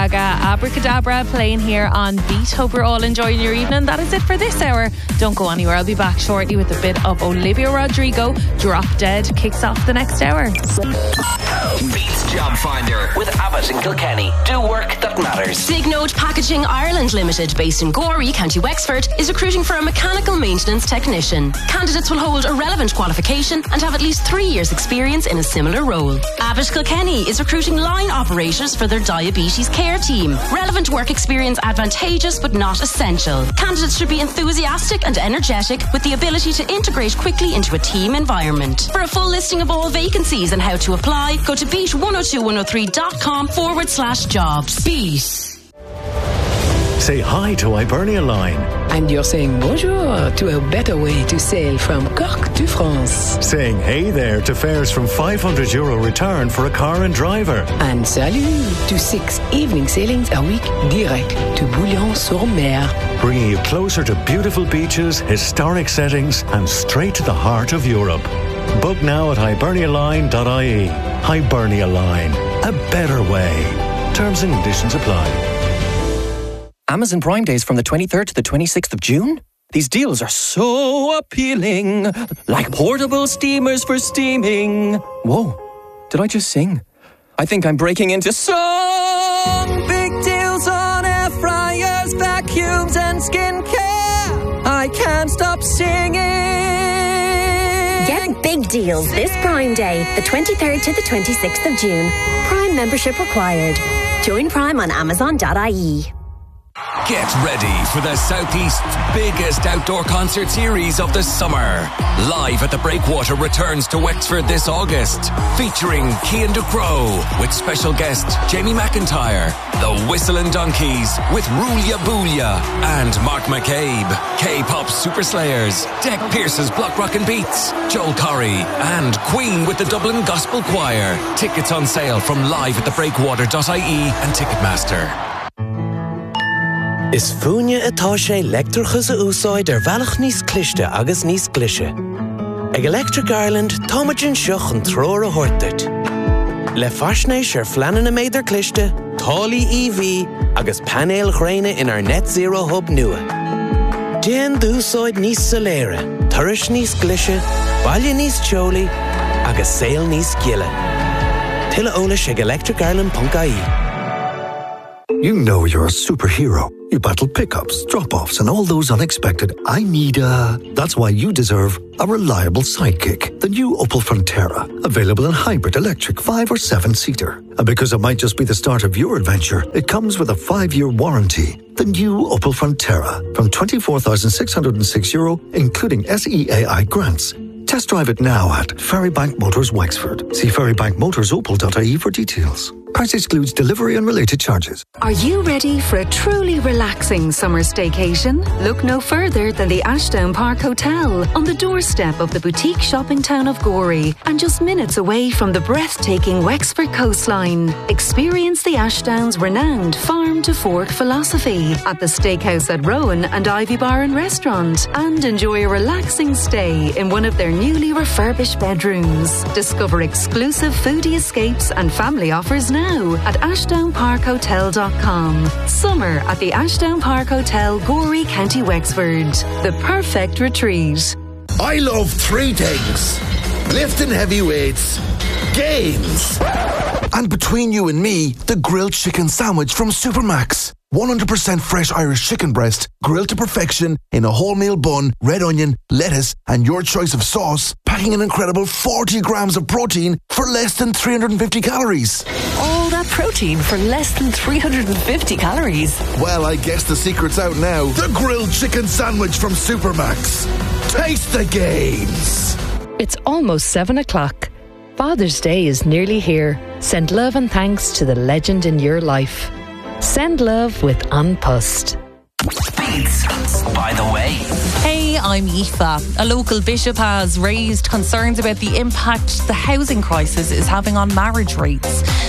Gaga, Abracadabra, playing here on Beat. Hope you're all enjoying your evening. That is it for this hour. Don't go anywhere. I'll be back shortly with a bit of Olivia Rodrigo. Drop Dead kicks off the next hour. Beats Job Finder with Abbott and Kilkenny. Do work that matters. Signote Packaging Ireland Limited, based in Gorey, County Wexford, is recruiting for a mechanical maintenance technician. Candidates will hold a relevant qualification and have at least 3 years' experience in a similar role. Abbott Kilkenny is recruiting line operators for their diabetes care team. Relevant work experience advantageous but not essential. Candidates should be enthusiastic and energetic with the ability to integrate quickly into a team environment. For a full listing of all vacancies and how to apply, go to beat102103.com/jobs. Beat. Say hi to Hibernia Line. And you're saying bonjour to a better way to sail from Cork to France. Saying hey there to fares from €500 return for a car and driver. And salut to 6 evening sailings a week direct to Bouillon-sur-Mer. Bringing you closer to beautiful beaches, historic settings and straight to the heart of Europe. Book now at hibernialine.ie. Hibernia Line. A better way. Terms and conditions apply. Amazon Prime Days from the 23rd to the 26th of June? These deals are so appealing. Like portable steamers for steaming. Whoa, did I just sing? I think I'm breaking into song. Big deals on air fryers, vacuums and skincare. I can't stop singing. Get big deals this Prime Day, the 23rd to the 26th of June. Prime membership required. Join Prime on Amazon.ie. Get ready for the Southeast's biggest outdoor concert series of the summer. Live at the Breakwater returns to Wexford this August, featuring Cian Ducrow with special guest Jamie McIntyre, the Whistling Donkeys with Rulia Boolia and Mark McCabe, K-pop Super Slayers, Deck Pierce's Block Rockin' Beats, Joel Corry and Queen with the Dublin Gospel Choir. Tickets on sale from liveatthebreakwater.ie and Ticketmaster. Is fúine atá sé leictreachas a úsáid bhealach níos cliste agus níos clise. Ag Electric Ireland, táimeann seach an tróir a thuirteart. Le faisnéis fleanan a méidir cliste, tálaí EV agus panéal chréine in our net zero hub nua. Déan d'úsáid níos soléire, turais níos clise, baile níos teolaí agus saol níos giile. Tuilleadh eolais ag electricireland.ie. You know you're a superhero. You battle pickups, drop-offs, and all those unexpected That's why you deserve a reliable sidekick. The new Opel Frontera. Available in hybrid, electric, 5 or 7-seater. And because it might just be the start of your adventure, it comes with a 5-year warranty. The new Opel Frontera. From €24,606, including SEAI grants. Test drive it now at Ferrybank Motors Wexford. See ferrybankmotorsopel.ie for details. Price excludes delivery and related charges. Are you ready for a truly relaxing summer staycation? Look no further than the Ashdown Park Hotel on the doorstep of the boutique shopping town of Gorey and just minutes away from the breathtaking Wexford coastline. Experience the Ashdown's renowned farm to fork philosophy at the Steakhouse at Rowan and Ivy Bar and Restaurant and enjoy a relaxing stay in one of their newly refurbished bedrooms. Discover exclusive foodie escapes and family offers now at ashdownparkhotel.com. Summer at the Ashdown Park Hotel, Gorey, County Wexford. The perfect retreat. I love 3 things: lifting heavy weights, games, and between you and me, the grilled chicken sandwich from Supermax. 100% fresh Irish chicken breast, grilled to perfection in a wholemeal bun, red onion, lettuce, and your choice of sauce, packing an incredible 40 grams of protein for less than 350 calories. All that protein for less than 350 calories. Well, I guess the secret's out now. The grilled chicken sandwich from Supermax. Taste the gains. It's almost 7 o'clock. Father's Day is nearly here. Send love and thanks to the legend in your life. Send love with An Post. Beats, by the way. Hey, I'm Aoife. A local bishop has raised concerns about the impact the housing crisis is having on marriage rates.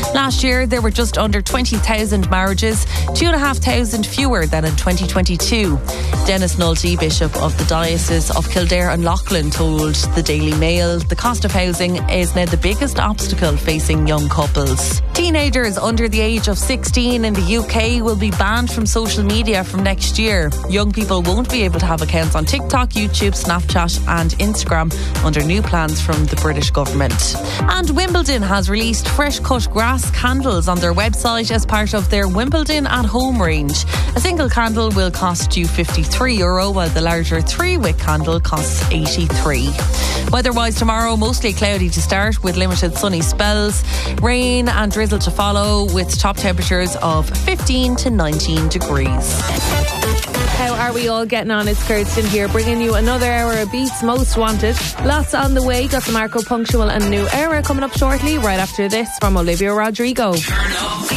Last year, there were just under 20,000 marriages, 2,500 fewer than in 2022. Dennis Nolte, Bishop of the Diocese of Kildare and Loughlin, told the Daily Mail the cost of housing is now the biggest obstacle facing young couples. Teenagers under the age of 16 in the UK will be banned from social media from next year. Young people won't be able to have accounts on TikTok, YouTube, Snapchat and Instagram under new plans from the British government. And Wimbledon has released fresh cut grass candles on their website as part of their Wimbledon at Home range. A single candle will cost you €53, while the larger 3-wick candle costs €83. Weather-wise tomorrow, mostly cloudy to start with limited sunny spells, rain and drizzle to follow with top temperatures of 15 to 19 degrees. How are we all getting on? It's Kirsten here, bringing you another hour of Beats Most Wanted. Lots on the way. Got the Marco Punctual and New Era coming up shortly, right after this from Olivia Rodrigo.